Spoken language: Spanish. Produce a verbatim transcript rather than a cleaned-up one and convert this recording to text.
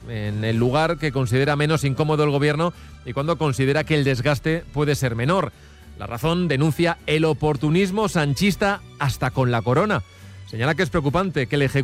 en el lugar que considera menos incómodo el gobierno y cuando considera que el desgaste puede ser menor. La Razón denuncia el oportunismo sanchista hasta con la corona. Señala que es preocupante que el Ejecutivo